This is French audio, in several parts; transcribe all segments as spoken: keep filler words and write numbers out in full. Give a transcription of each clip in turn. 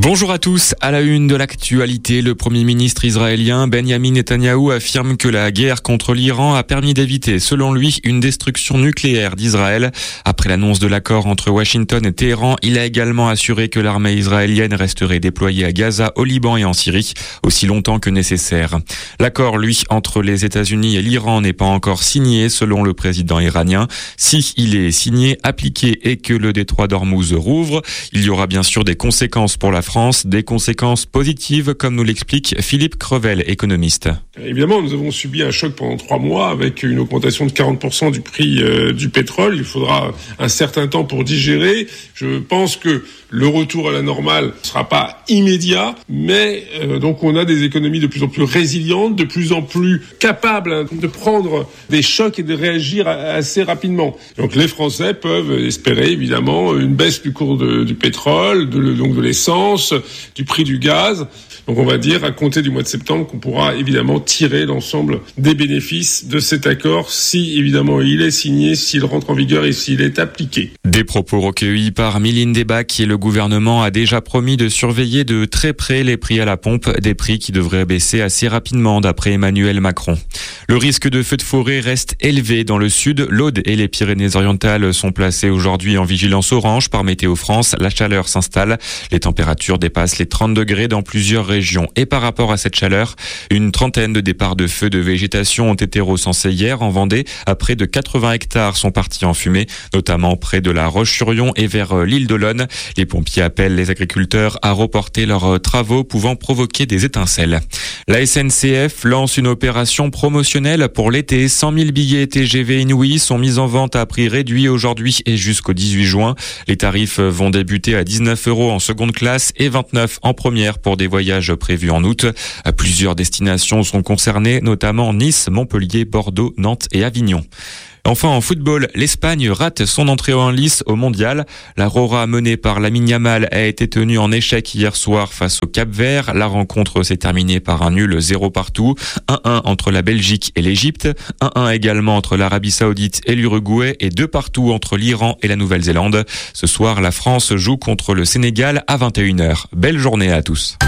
Bonjour à tous. À la une de l'actualité, le Premier ministre israélien Benjamin Netanyahou affirme que la guerre contre l'Iran a permis d'éviter, selon lui, une destruction nucléaire d'Israël. Après l'annonce de l'accord entre Washington et Téhéran, il a également assuré que l'armée israélienne resterait déployée à Gaza, au Liban et en Syrie, aussi longtemps que nécessaire. L'accord, lui, entre les États-Unis et l'Iran n'est pas encore signé, selon le président iranien. Si il est signé, appliqué et que le détroit d'Ormuz rouvre, il y aura bien sûr des conséquences pour la France, des conséquences positives, comme nous l'explique Philippe Crevel, économiste. Évidemment, nous avons subi un choc pendant trois mois avec une augmentation de quarante pour cent du prix euh, du pétrole. Il faudra un certain temps pour digérer. Je pense que le retour à la normale ne sera pas immédiat, mais euh, donc on a des économies de plus en plus résilientes, de plus en plus capables hein, de prendre des chocs et de réagir assez rapidement. Donc les Français peuvent espérer évidemment une baisse du cours de, du pétrole, de, donc de l'essence, du prix du gaz. Donc on va dire à compter du mois de septembre qu'on pourra évidemment tirer l'ensemble des bénéfices de cet accord si évidemment il est signé, s'il rentre en vigueur et s'il est appliqué. Des propos recueillis par Mylène Debbach, et le gouvernement a déjà promis de surveiller de très près les prix à la pompe, des prix qui devraient baisser assez rapidement d'après Emmanuel Macron. Le risque de feu de forêt reste élevé dans le sud. L'Aude et les Pyrénées-Orientales sont placés aujourd'hui en vigilance orange par Météo France. La chaleur s'installe. Les températures dépassent les trente degrés dans plusieurs régions. Et par rapport à cette chaleur, une trentaine de départs de feux de végétation ont été recensés hier en Vendée. À près de quatre-vingts hectares sont partis en fumée, notamment près de la Roche-sur-Yon et vers l'île d'Olonne. Les pompiers appellent les agriculteurs à reporter leurs travaux pouvant provoquer des étincelles. La S N C F lance une opération promotionnelle pour l'été. cent mille billets T G V Inouï sont mis en vente à prix réduit aujourd'hui et jusqu'au dix-huit juin. Les tarifs vont débuter à dix-neuf euros en seconde classe et vingt-neuf en première pour des voyages prévus en août. Plusieurs destinations sont concernées, notamment Nice, Montpellier, Bordeaux, Nantes et Avignon. Enfin, en football, l'Espagne rate son entrée en lice au mondial. La Rora menée par Lamine Yamal a été tenue en échec hier soir face au Cap-Vert. La rencontre s'est terminée par un nul zéro partout. un un entre la Belgique et l'Égypte. un un également entre l'Arabie Saoudite et l'Uruguay. Et deux partout entre l'Iran et la Nouvelle-Zélande. Ce soir, la France joue contre le Sénégal à vingt et une heures. Belle journée à tous.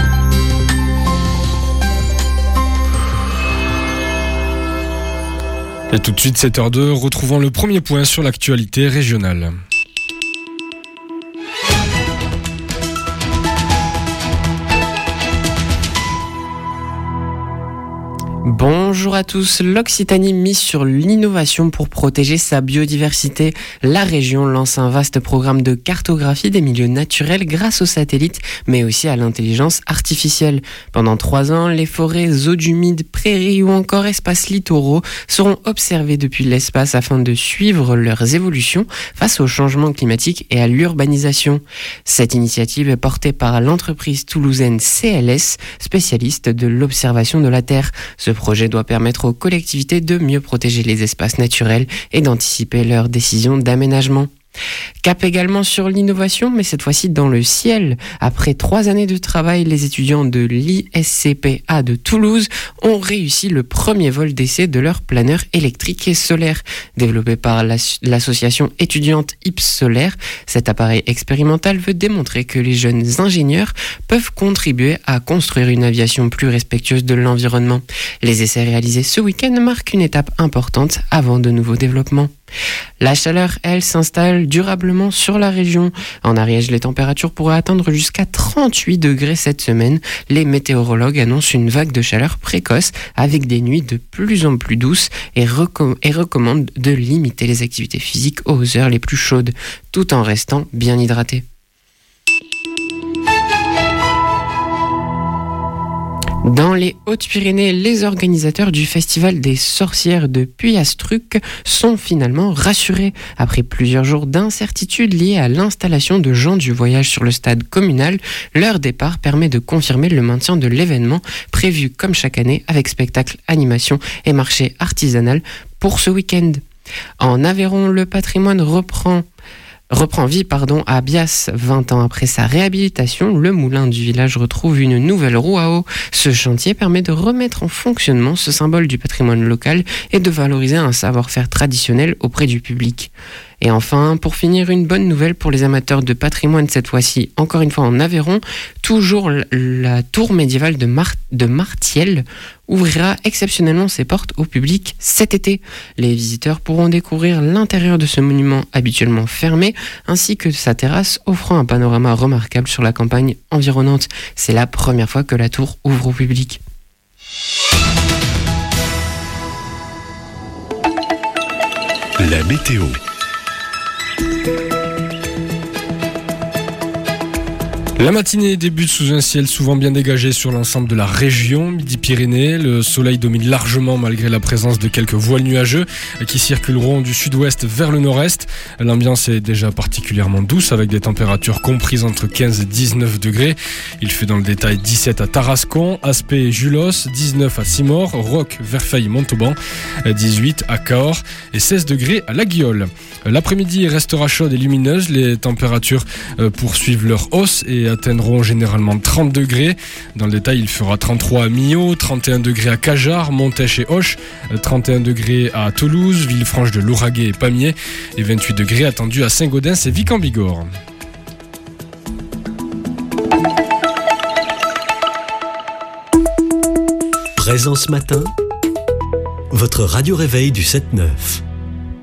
Et tout de suite, sept heures deux, retrouvons le premier point sur l'actualité régionale. Bonjour à tous. L'Occitanie mise sur l'innovation pour protéger sa biodiversité. La région lance un vaste programme de cartographie des milieux naturels grâce aux satellites, mais aussi à l'intelligence artificielle. Pendant trois ans, les forêts, zones humides, prairies ou encore espaces littoraux seront observés depuis l'espace afin de suivre leurs évolutions face au changement climatique et à l'urbanisation. Cette initiative est portée par l'entreprise toulousaine C L S, spécialiste de l'observation de la Terre. Ce projet doit permettre aux collectivités de mieux protéger les espaces naturels et d'anticiper leurs décisions d'aménagement. Cap également sur l'innovation, mais cette fois-ci dans le ciel. Après trois années de travail, les étudiants de l'I S C P A de Toulouse ont réussi le premier vol d'essai de leur planeur électrique et solaire. Développé par l'association étudiante I P S Solaire, cet appareil expérimental veut démontrer que les jeunes ingénieurs peuvent contribuer à construire une aviation plus respectueuse de l'environnement. Les essais réalisés ce week-end marquent une étape importante avant de nouveaux développements. La chaleur, elle, s'installe durablement sur la région. En Ariège, les températures pourraient atteindre jusqu'à trente-huit degrés cette semaine. Les météorologues annoncent une vague de chaleur précoce avec des nuits de plus en plus douces et, reco- et recommandent de limiter les activités physiques aux heures les plus chaudes, tout en restant bien hydratés. Dans les Hautes-Pyrénées, les organisateurs du Festival des sorcières de Puyastruc sont finalement rassurés. Après plusieurs jours d'incertitude liées à l'installation de gens du voyage sur le stade communal, leur départ permet de confirmer le maintien de l'événement prévu comme chaque année avec spectacle, animation et marché artisanal pour ce week-end. En Aveyron, le patrimoine reprend... reprend vie pardon, à Bias. vingt ans après sa réhabilitation, le moulin du village retrouve une nouvelle roue à eau. Ce chantier permet de remettre en fonctionnement ce symbole du patrimoine local et de valoriser un savoir-faire traditionnel auprès du public. Et enfin, pour finir, une bonne nouvelle pour les amateurs de patrimoine, cette fois-ci encore une fois en Aveyron. Toujours la tour médiévale de, Mar- de Martiel ouvrira exceptionnellement ses portes au public cet été. Les visiteurs pourront découvrir l'intérieur de ce monument habituellement fermé, ainsi que sa terrasse offrant un panorama remarquable sur la campagne environnante. C'est la première fois que la tour ouvre au public. La météo. La matinée débute sous un ciel souvent bien dégagé sur l'ensemble de la région Midi-Pyrénées. Le soleil domine largement malgré la présence de quelques voiles nuageux qui circuleront du sud-ouest vers le nord-est. L'ambiance est déjà particulièrement douce avec des températures comprises entre quinze et dix-neuf degrés. Il fait dans le détail dix-sept à Tarascon, Aspet et Julos, dix-neuf à Simor, Roques, Verfeil, Montauban, dix-huit à Cahors et seize degrés à La Guiole. L'après-midi restera chaude et lumineuse. Les températures poursuivent leur hausse et atteindront généralement trente degrés. Dans le détail, il fera trente-trois à Millau, trente et un degrés à Cajarc, Montèche et Auch, trente et un degrés à Toulouse, Villefranche de Lauragais et Pamiers et vingt-huit degrés attendus à Saint-Gaudens et Vic-en-Bigorre. Présent ce matin, votre radio réveil du sept neuf.